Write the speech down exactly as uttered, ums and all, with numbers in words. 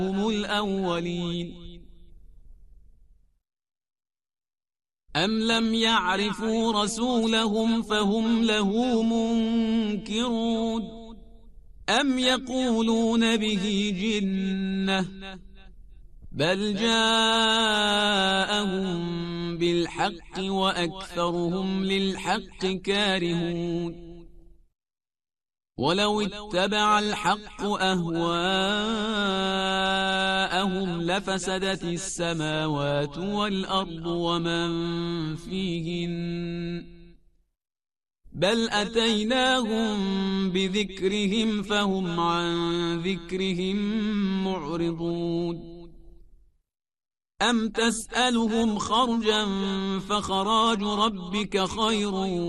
هم الأولين أم لم يعرفوا رسولهم فهم له منكرون أم يقولون به جنة بل جاءهم بالحق وأكثرهم للحق كارهون ولو اتبع الحق أهواءهم لفسدت السماوات والأرض ومن فيهن بل أتيناهم بذكرهم فهم عن ذكرهم معرضون أم تسألهم خرجا فخراج ربك خير